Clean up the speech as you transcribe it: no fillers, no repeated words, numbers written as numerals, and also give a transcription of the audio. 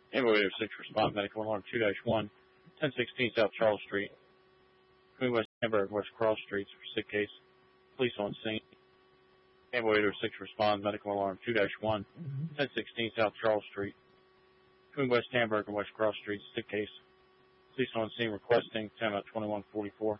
Ambulance 6 respond medical alarm 2-1, 1016 South Charles Street. Queen West Hamburg, West Cross Streets for sick case. Police on scene. Ambulance 6 respond medical alarm 2-1, 1016 South Charles Street. Queen West Hamburg and West Cross Streets sick case. Police on scene requesting 10 2144.